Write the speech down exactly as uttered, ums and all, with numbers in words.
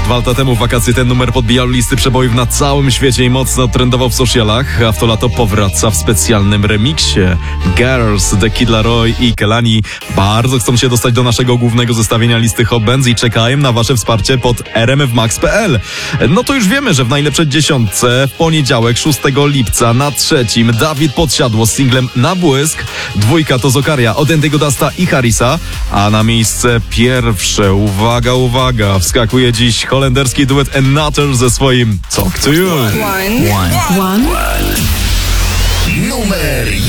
Dwa lata temu w wakacje ten numer podbijał listy przebojów na całym świecie i mocno trendował w socialach, a w to lato powraca w specjalnym remiksie. Girls, The Kid Laroi i Kehlani bardzo chcą się dostać do naszego głównego zestawienia listy Hot Bands i czekają na wasze wsparcie pod r m f max kropka p l. No to już wiemy, że w najlepszej dziesiątce w poniedziałek szóstego lipca na trzecim Dawid Podsiadło z singlem Na Błysk, dwójka to Zokaria od Andy'ego Dusta i Harrisa, a na miejsce pierwsze, uwaga, uwaga, wskakuje dziś holenderski duet Another ze swoim Talk to You. One. One. One. Numer